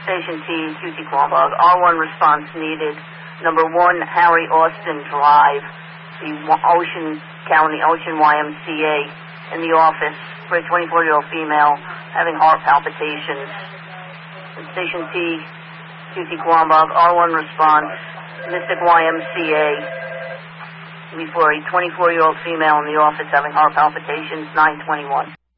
Station T, QT Quambog. R1 response needed. Number 1, Harry Austin Drive, the Ocean YMCA, in the office for a 24-year-old female having heart palpitations. Station T, QT Quambog. R1 response, Mystic YMCA, for a 24-year-old female in the office having heart palpitations, 921.